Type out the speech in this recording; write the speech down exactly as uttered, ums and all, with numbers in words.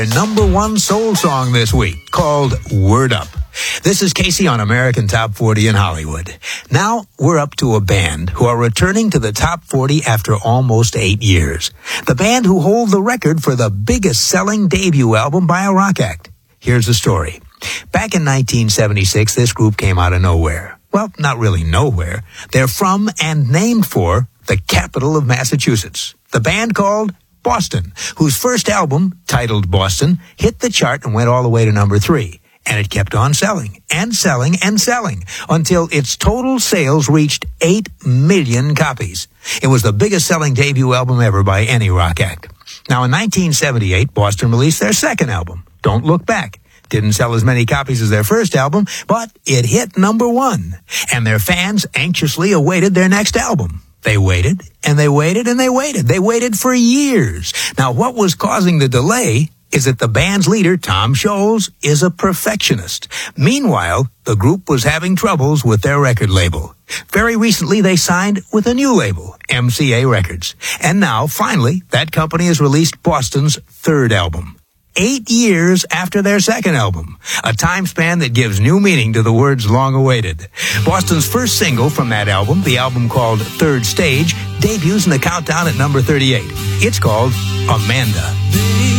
The number one soul song this week, called Word Up. This is Casey on American Top forty in Hollywood. Now, we're up to a band who are returning to the Top forty after almost eight years. The band who hold the record for the biggest-selling debut album by a rock act. Here's the story. Back in nineteen seventy-six, this group came out of nowhere. Well, not really nowhere. They're from and named for the capital of Massachusetts. The band called Boston, whose first album, titled Boston, hit the chart and went all the way to number three. And it kept on selling and selling and selling until its total sales reached eight million copies. It was the biggest selling debut album ever by any rock act. Now, in nineteen seventy-eight, Boston released their second album, Don't Look Back. Didn't sell as many copies as their first album, but it hit number one. And their fans anxiously awaited their next album. They waited, and they waited, and they waited. They waited for years. Now, what was causing the delay is that the band's leader, Tom Scholz, is a perfectionist. Meanwhile, the group was having troubles with their record label. Very recently, they signed with a new label, M C A Records. And now, finally, that company has released Boston's third album. Eight years after their second album, a time span that gives new meaning to the words long awaited. Boston's first single from that album, the album called Third Stage, debuts in the countdown at number thirty-eight. It's called Amanda.